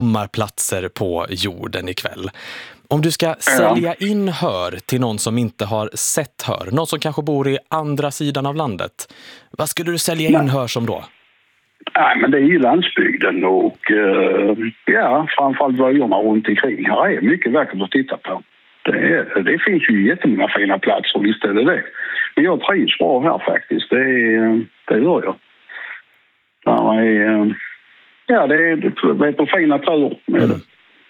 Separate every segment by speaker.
Speaker 1: sommarplatser på jorden ikväll. Om du ska sälja in hör till någon som inte har sett hör, någon som kanske bor i andra sidan av landet, vad skulle du sälja in hör som då?
Speaker 2: Nej, men det är ju landsbygden och framförallt vöjerna runt omkring. Här är mycket vackert att titta på. Det finns ju jättemånga fina platser, visst är det. Men jag trivs bra här faktiskt, det gör jag. Det är på fin natur med det.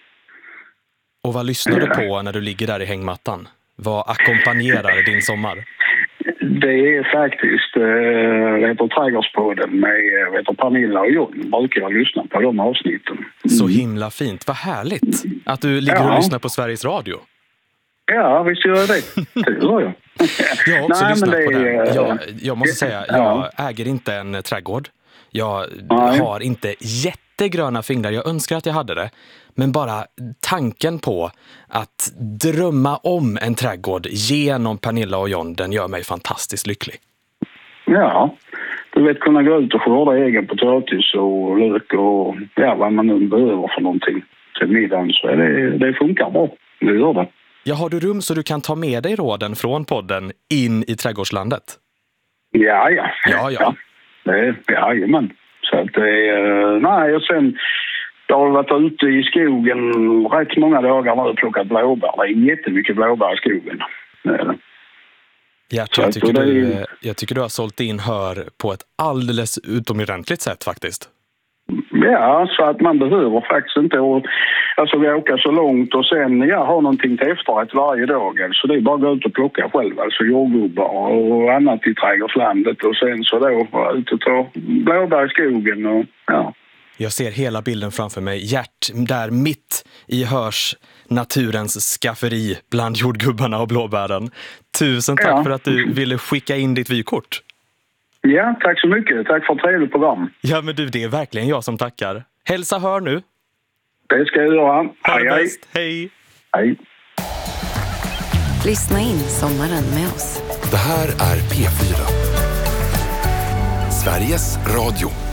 Speaker 1: Och vad lyssnar du på när du ligger där i hängmattan? Vad ackompanjerar din sommar?
Speaker 2: Det är faktiskt Trädgårdspodden med Pernilla och John. Brukar jag lyssna på de avsnitten.
Speaker 1: Så himla fint. Vad härligt att du ligger och lyssnar på Sveriges Radio.
Speaker 2: Ja, visst gör jag det. Det gör jag.
Speaker 1: Jag har också lyssnat på den. Jag måste säga, jag äger inte en trädgård. Jag har inte jättegröna fingrar. Jag önskar att jag hade det. Men bara tanken på att drömma om en trädgård genom Pernilla och John, den gör mig fantastiskt lycklig. Ja,
Speaker 2: du vet, kunna gå ut och skörda egen potatis och lök och vad man nu behöver för någonting till middagen, så det funkar bra. Det gör det.
Speaker 1: Ja, har du rum så du kan ta med dig råden från podden in i trädgårdslandet?
Speaker 2: Ja. Jajamän. Så att och sen jag har varit ute i skogen rätt många dagar och plockat blåbär. Det är jättemycket blåbär i skogen.
Speaker 1: Gert, jag tycker du har sålt in hör på ett alldeles utomordentligt sätt faktiskt.
Speaker 2: Ja, så att man behöver faktiskt inte vi åker så långt och sen ha någonting till efterrätt varje dag. Så det är bara att gå ut och plocka själv. Alltså jordgubbar och annat i trädgårdslandet och sen så då ut och ta blåbär i skogen och
Speaker 1: Jag ser hela bilden framför mig. Gert där mitt i hörs naturens skafferi bland jordgubbarna och blåbären. Tusen tack för att du ville skicka in ditt vykort.
Speaker 2: Ja, tack så mycket. Tack för ett trevligt program.
Speaker 1: Ja, men du, det är verkligen jag som tackar. Hälsa hör nu.
Speaker 2: Det ska jag göra. Hej.
Speaker 1: Hej.
Speaker 2: Hej.
Speaker 3: Lyssna in sommaren med oss.
Speaker 4: Det här är P4. Sveriges Radio.